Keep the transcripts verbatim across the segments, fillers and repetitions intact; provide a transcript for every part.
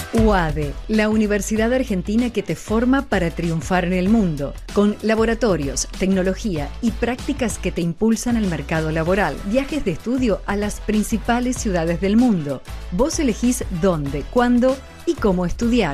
U A D E, la universidad argentina que te forma para triunfar en el mundo, con laboratorios, tecnología y prácticas que te impulsan al mercado laboral, viajes de estudio a las principales ciudades del mundo. Vos elegís dónde, cuándo y cómo estudiar.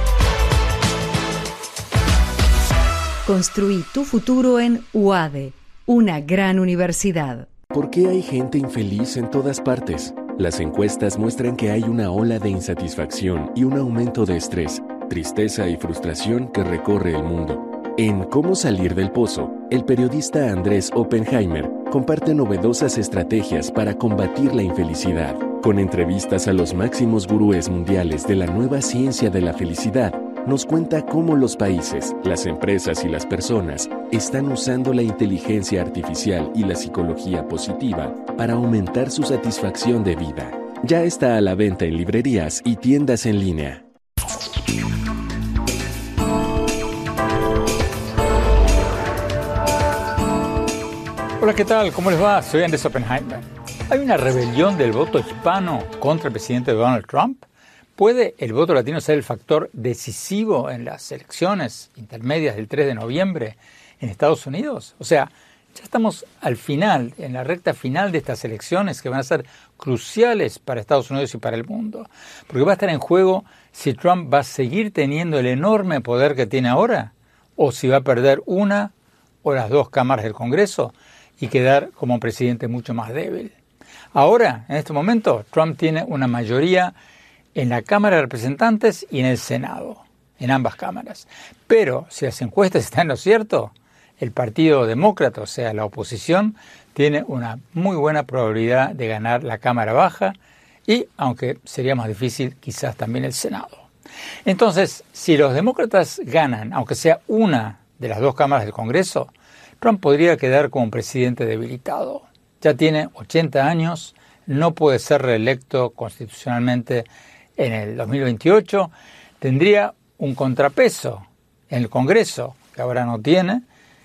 Construí tu futuro en U A D E, una gran universidad. ¿Por qué hay gente infeliz en todas partes? Las encuestas muestran que hay una ola de insatisfacción y un aumento de estrés, tristeza y frustración que recorre el mundo. En Cómo salir del pozo, el periodista Andrés Oppenheimer comparte novedosas estrategias para combatir la infelicidad. Con entrevistas a los máximos gurúes mundiales de la nueva ciencia de la felicidad, nos cuenta cómo los países, las empresas y las personas están usando la inteligencia artificial y la psicología positiva para aumentar su satisfacción de vida. Ya está a la venta en librerías y tiendas en línea. Hola, ¿qué tal? ¿Cómo les va? Soy Andrés Oppenheimer. ¿Hay una rebelión del voto hispano contra el presidente Donald Trump? ¿Puede el voto latino ser el factor decisivo en las elecciones intermedias del tres de noviembre en Estados Unidos? O sea, ya estamos al final, en la recta final de estas elecciones que van a ser cruciales para Estados Unidos y para el mundo. Porque va a estar en juego si Trump va a seguir teniendo el enorme poder que tiene ahora o si va a perder una o las dos cámaras del Congreso y quedar como presidente mucho más débil. Ahora, en este momento, Trump tiene una mayoría en la Cámara de Representantes y en el Senado, en ambas cámaras. Pero si las encuestas están en lo cierto, el Partido Demócrata, o sea, la oposición, tiene una muy buena probabilidad de ganar la Cámara Baja y, aunque sería más difícil, quizás también el Senado. Entonces, si los demócratas ganan, aunque sea una de las dos cámaras del Congreso, Trump podría quedar como presidente debilitado. Ya tiene ochenta años, no puede ser reelecto constitucionalmente en el dos mil veintiocho, tendría un contrapeso en el Congreso, que ahora no tiene,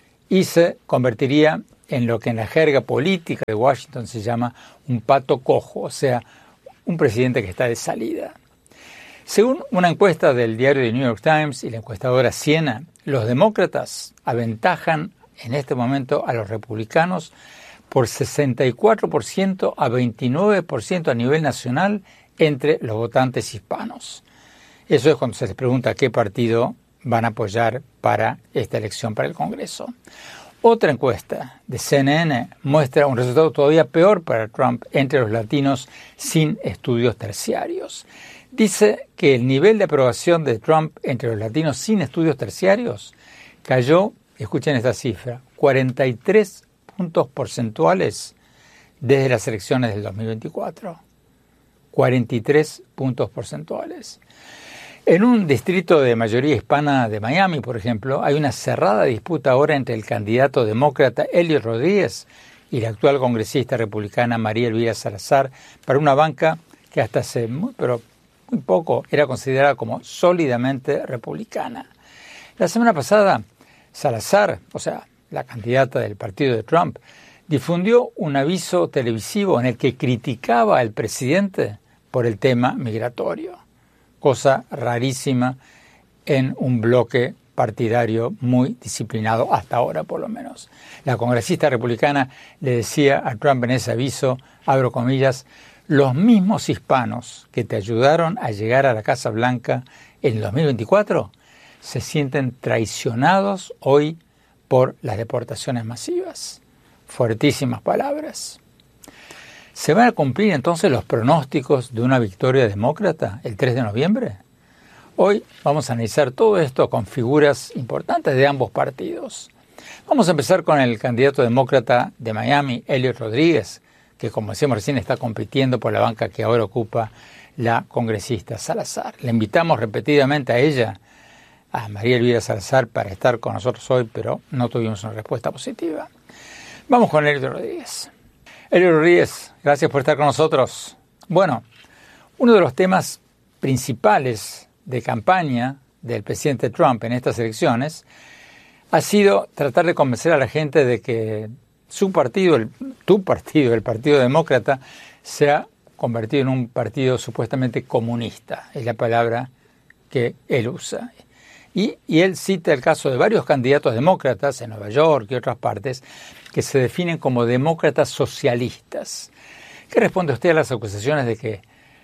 y se convertiría en lo que en la jerga política de Washington se llama un pato cojo, o sea, un presidente que está de salida. Según una encuesta del diario The New York Times y la encuestadora Siena, los demócratas aventajan en este momento a los republicanos por sesenta y cuatro por ciento a veintinueve por ciento a nivel nacional entre los votantes hispanos. Eso es cuando se les pregunta qué partido van a apoyar para esta elección para el Congreso. Otra encuesta de C N N muestra un resultado todavía peor para Trump entre los latinos sin estudios terciarios. Dice que el nivel de aprobación de Trump entre los latinos sin estudios terciarios cayó, escuchen esta cifra, cuarenta y tres puntos porcentuales desde las elecciones del dos mil veinticuatro. cuarenta y tres puntos porcentuales. En un distrito de mayoría hispana de Miami, por ejemplo, hay una cerrada disputa ahora entre el candidato demócrata Elliot Rodríguez y la actual congresista republicana María Elvira Salazar para una banca que hasta hace muy, pero muy poco era considerada como sólidamente republicana. La semana pasada, Salazar, o sea, la candidata del partido de Trump, difundió un aviso televisivo en el que criticaba al presidente por el tema migratorio, cosa rarísima en un bloque partidario muy disciplinado, hasta ahora por lo menos. La congresista republicana le decía a Trump en ese aviso, abro comillas, los mismos hispanos que te ayudaron a llegar a la Casa Blanca en el dos mil veinticuatro se sienten traicionados hoy por las deportaciones masivas. Fuertísimas palabras. ¿Se van a cumplir entonces los pronósticos de una victoria demócrata el tres de noviembre? Hoy vamos a analizar todo esto con figuras importantes de ambos partidos. Vamos a empezar con el candidato demócrata de Miami, Elliot Rodríguez, que como decíamos recién está compitiendo por la banca que ahora ocupa la congresista Salazar. Le invitamos repetidamente a ella, a María Elvira Salazar, para estar con nosotros hoy, pero no tuvimos una respuesta positiva. Vamos con Elliot Rodríguez. Elliot Rodríguez, gracias por estar con nosotros. Bueno, uno de los temas principales de campaña del presidente Trump en estas elecciones ha sido tratar de convencer a la gente de que su partido, el, tu partido, el Partido Demócrata, se ha convertido en un partido supuestamente comunista. Es la palabra que él usa. Y, y él cita el caso de varios candidatos demócratas en Nueva York y otras partes que se definen como demócratas socialistas. ¿Qué responde usted a las acusaciones de que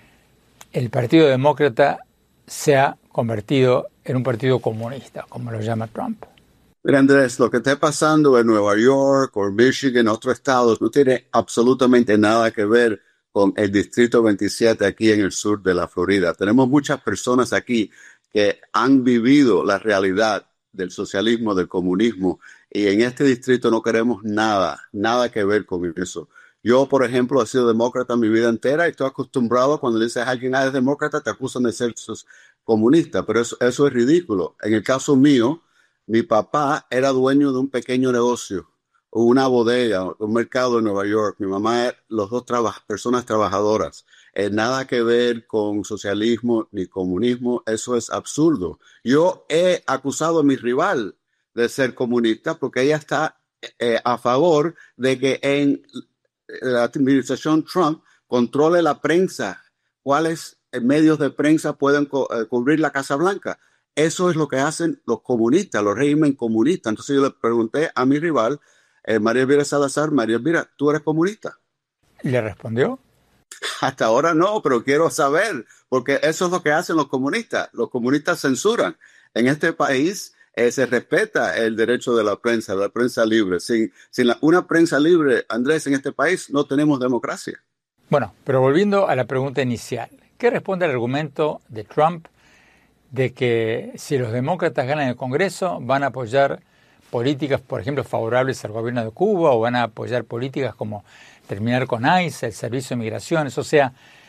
el Partido Demócrata se ha convertido en un partido comunista, como lo llama Trump? Mira, Andrés, lo que está pasando en Nueva York o Michigan, otros estados, no tiene absolutamente nada que ver con el Distrito veintisiete aquí en el sur de la Florida. Tenemos muchas personas aquí que han vivido la realidad del socialismo, del comunismo, y en este distrito no queremos nada, nada que ver con eso. Yo, por ejemplo, he sido demócrata mi vida entera y estoy acostumbrado cuando le dices a alguien, ah, es demócrata, te acusan de ser comunista, pero eso, eso es ridículo. En el caso mío, mi papá era dueño de un pequeño negocio, una bodega, un mercado en Nueva York. Mi mamá, los dos traba- personas trabajadoras. Eh, nada que ver con socialismo ni comunismo, eso es absurdo. Yo he acusado a mi rival de ser comunista porque ella está eh, a favor de que en la administración Trump controle la prensa, cuáles medios de prensa pueden co- eh, cubrir la Casa Blanca. Eso es lo que hacen los comunistas, los regímenes comunistas. Entonces yo le pregunté a mi rival, eh, María Elvira Salazar, María Elvira, ¿tú eres comunista? ¿Le respondió? Hasta ahora no, pero quiero saber, porque eso es lo que hacen los comunistas. Los comunistas censuran. En este país eh, se respeta el derecho de la prensa, la prensa libre. Sin, sin la, una prensa libre, Andrés, en este país no tenemos democracia. Bueno, pero volviendo a la pregunta inicial, ¿qué responde al argumento de Trump de que si los demócratas ganan el Congreso van a apoyar políticas, por ejemplo, favorables al gobierno de Cuba, o van a apoyar políticas como terminar con ICE, el Servicio de Migraciones? O sea,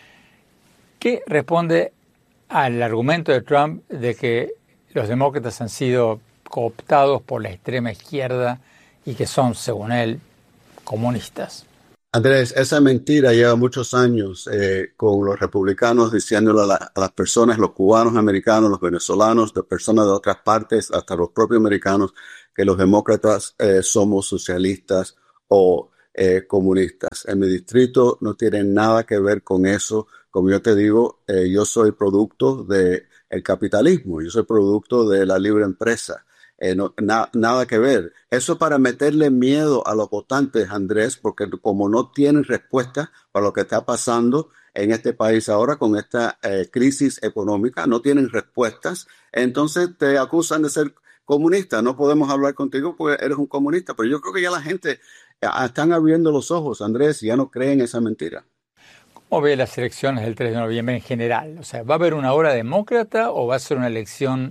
¿qué responde al argumento de Trump de que los demócratas han sido cooptados por la extrema izquierda y que son, según él, comunistas? Andrés, esa mentira lleva muchos años eh, con los republicanos diciéndole a, la, a las personas, los cubanos americanos, los venezolanos, de personas de otras partes, hasta los propios americanos, que los demócratas eh, somos socialistas o eh, comunistas. En mi distrito no tiene nada que ver con eso. Como yo te digo, eh, yo soy producto del capitalismo, yo soy producto de la libre empresa. Eh, no, na, nada que ver. Eso es para meterle miedo a los votantes, Andrés, porque como no tienen respuesta para lo que está pasando en este país ahora con esta eh, crisis económica, no tienen respuestas, entonces te acusan de ser comunista. No podemos hablar contigo porque eres un comunista, pero yo creo que ya la gente eh, están abriendo los ojos, Andrés, y ya no creen esa mentira. ¿Cómo ve las elecciones del tres de noviembre en general? O sea, ¿va a haber una ola demócrata o va a ser una elección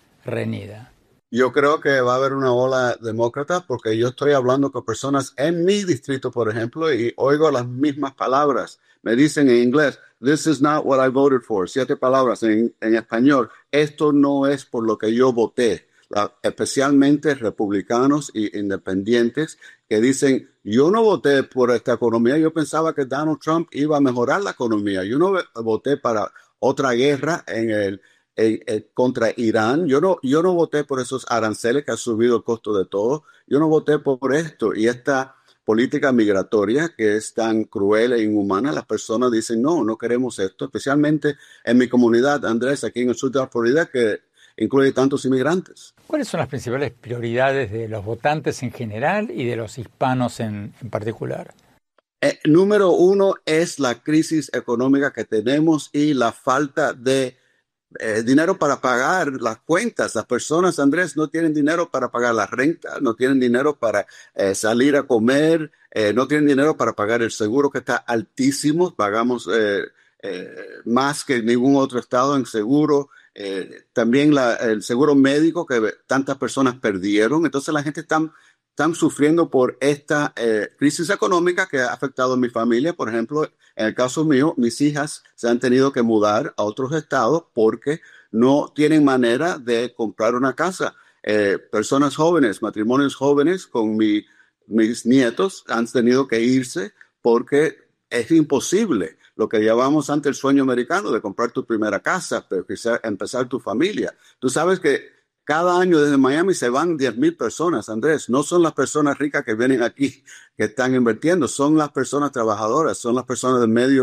reñida? Yo creo que va a haber una ola demócrata porque yo estoy hablando con personas en mi distrito, por ejemplo, y oigo las mismas palabras. Me dicen en inglés, this is not what I voted for. Siete palabras en, en español. Esto no es por lo que yo voté. La, especialmente republicanos e independientes que dicen, yo no voté por esta economía. Yo pensaba que Donald Trump iba a mejorar la economía. Yo no voté para otra guerra en el Eh, eh, contra Irán. Yo no, yo no voté por esos aranceles que ha subido el costo de todo. Yo no voté por esto. Y esta política migratoria que es tan cruel e inhumana, las personas dicen, no, no queremos esto, especialmente en mi comunidad, Andrés, aquí en el sur de la Florida, que incluye tantos inmigrantes. ¿Cuáles son las principales prioridades de los votantes en general y de los hispanos en, en particular? Eh, número uno es la crisis económica que tenemos y la falta de Eh, dinero para pagar las cuentas. Las personas, Andrés, no tienen dinero para pagar la renta, no tienen dinero para eh, salir a comer, eh, no tienen dinero para pagar el seguro que está altísimo. Pagamos eh, eh, más que ningún otro estado en seguro. Eh, también la, el seguro médico que tantas personas perdieron. Entonces la gente está están sufriendo por esta eh, crisis económica que ha afectado a mi familia. Por ejemplo, en el caso mío, mis hijas se han tenido que mudar a otros estados porque no tienen manera de comprar una casa. Eh, personas jóvenes, matrimonios jóvenes con mi, mis nietos han tenido que irse porque es imposible. Lo que llamamos antes el sueño americano de comprar tu primera casa, pero quizá empezar tu familia. Tú sabes que cada año desde Miami se van diez mil personas, Andrés. No son las personas ricas que vienen aquí que están invirtiendo, son las personas trabajadoras, son las personas del medio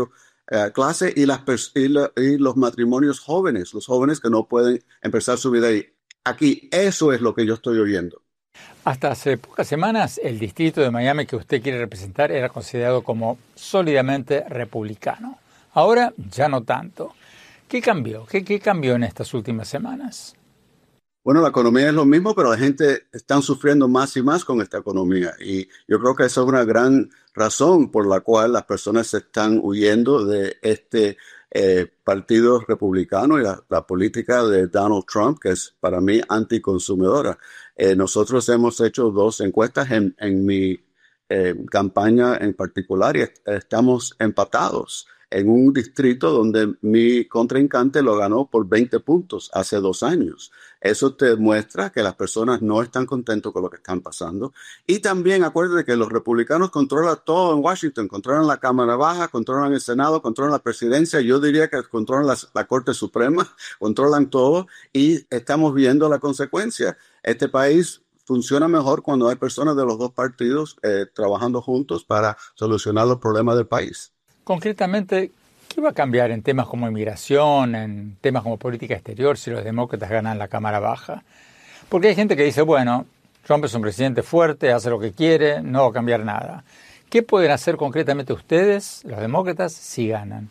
eh, clase y, las y, la, y los matrimonios jóvenes, los jóvenes que no pueden empezar su vida ahí. Aquí, eso es lo que yo estoy oyendo. Hasta hace pocas semanas, el distrito de Miami que usted quiere representar era considerado como sólidamente republicano. Ahora ya no tanto. ¿Qué cambió? ¿Qué, qué cambió en estas últimas semanas? Bueno, la economía es lo mismo, pero la gente está sufriendo más y más con esta economía. Y yo creo que esa es una gran razón por la cual las personas se están huyendo de este eh, partido republicano y la, la política de Donald Trump, que es para mí anticonsumidora. Eh, nosotros hemos hecho dos encuestas en, en mi eh, campaña en particular y est- estamos empatados en un distrito donde mi contrincante lo ganó por veinte puntos hace dos años. Eso te muestra que las personas no están contentos con lo que están pasando. Y también acuérdate que los republicanos controlan todo en Washington, controlan la Cámara Baja, controlan el Senado, controlan la presidencia, yo diría que controlan la, la Corte Suprema, controlan todo y estamos viendo la consecuencia. Este país funciona mejor cuando hay personas de los dos partidos eh, trabajando juntos para solucionar los problemas del país. Concretamente, ¿qué va a cambiar en temas como inmigración, en temas como política exterior, si los demócratas ganan la Cámara Baja? Porque hay gente que dice, bueno, Trump es un presidente fuerte, hace lo que quiere, no va a cambiar nada. ¿Qué pueden hacer concretamente ustedes, los demócratas, si ganan?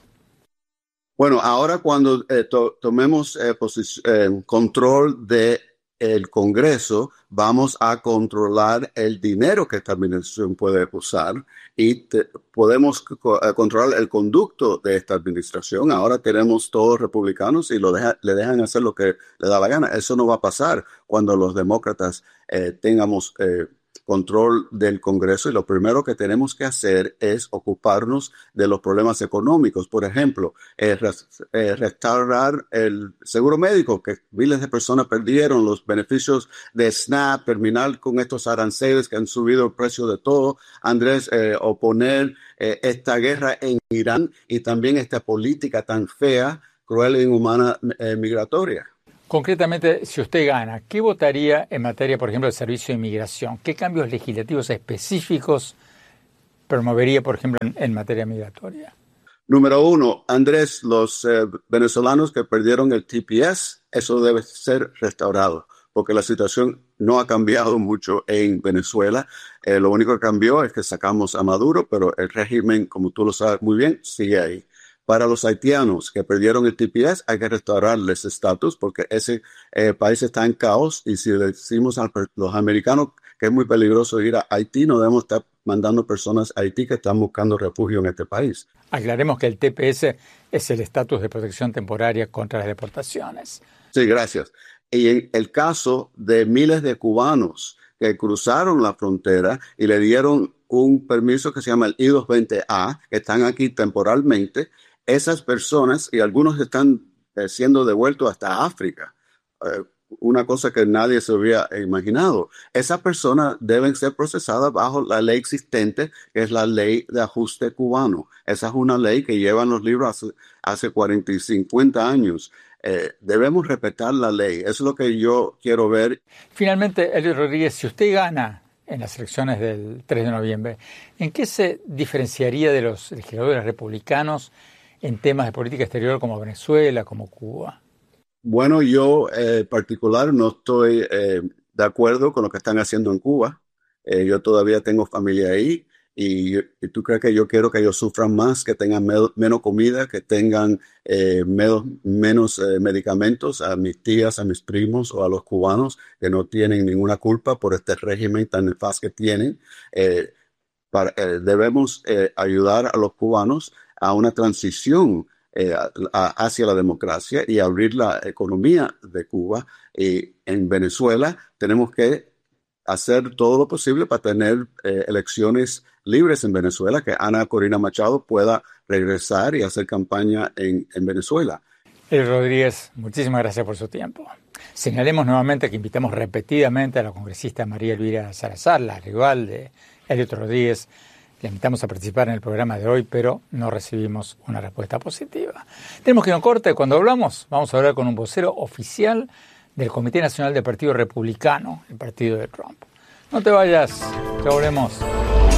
Bueno, ahora cuando eh, to- tomemos eh, posi- eh, control de el Congreso, vamos a controlar el dinero que esta administración puede usar y te- podemos co- eh, controlar el conducto de esta administración. Ahora tenemos todos republicanos y lo deja- le dejan hacer lo que le da la gana. Eso no va a pasar cuando los demócratas eh, tengamos eh, control del Congreso y lo primero que tenemos que hacer es ocuparnos de los problemas económicos. Por ejemplo, eh, res- eh, restaurar el seguro médico que miles de personas perdieron, los beneficios de SNAP, terminar con estos aranceles que han subido el precio de todo. Andrés, eh, oponer eh, esta guerra en Irán y también esta política tan fea, cruel e inhumana eh, migratoria. Concretamente, si usted gana, ¿qué votaría en materia, por ejemplo, del servicio de inmigración? ¿Qué cambios legislativos específicos promovería, por ejemplo, en, en materia migratoria? Número uno, Andrés, los eh, venezolanos que perdieron el T P S, eso debe ser restaurado, porque la situación no ha cambiado mucho en Venezuela. Eh, lo único que cambió es que sacamos a Maduro, pero el régimen, como tú lo sabes muy bien, sigue ahí. Para los haitianos que perdieron el T P S, hay que restaurarles estatus porque ese eh, país está en caos y si le decimos a los americanos que es muy peligroso ir a Haití, no debemos estar mandando personas a Haití que están buscando refugio en este país. Aclaremos que el T P S es el estatus de protección temporaria contra las deportaciones. Sí, gracias. Y en el caso de miles de cubanos que cruzaron la frontera y le dieron un permiso que se llama el I dos veinte A, que están aquí temporalmente, esas personas, y algunos están eh, siendo devueltos hasta África, eh, una cosa que nadie se había imaginado. Esas personas deben ser procesadas bajo la ley existente, que es la ley de ajuste cubano. Esa es una ley que llevan los libros hace, hace cuarenta y cincuenta años. Eh, debemos respetar la ley. Eso es lo que yo quiero ver. Finalmente, Elliot Rodríguez, si usted gana en las elecciones del tres de noviembre, ¿en qué se diferenciaría de los legisladores republicanos en temas de política exterior como Venezuela, como Cuba? Bueno, yo en eh, particular no estoy eh, de acuerdo con lo que están haciendo en Cuba. Eh, yo todavía tengo familia ahí y, y tú crees que yo quiero que ellos sufran más, que tengan me- menos comida, que tengan eh, menos, menos eh, medicamentos a mis tías, a mis primos o a los cubanos que no tienen ninguna culpa por este régimen tan nefasto que tienen. Eh, para, eh, debemos eh, ayudar a los cubanos a una transición eh, a, a, hacia la democracia y abrir la economía de Cuba. Y en Venezuela tenemos que hacer todo lo posible para tener eh, elecciones libres en Venezuela, que Ana Corina Machado pueda regresar y hacer campaña en, en Venezuela. Elliot Rodríguez, muchísimas gracias por su tiempo. Señalemos nuevamente que invitamos repetidamente a la congresista María Elvira Salazar, la rival de Elliot Rodríguez. Le invitamos a participar en el programa de hoy, pero no recibimos una respuesta positiva. Tenemos que ir a un corte. Cuando hablamos, vamos a hablar con un vocero oficial del Comité Nacional del Partido Republicano, el partido de Trump. No te vayas, ya volvemos.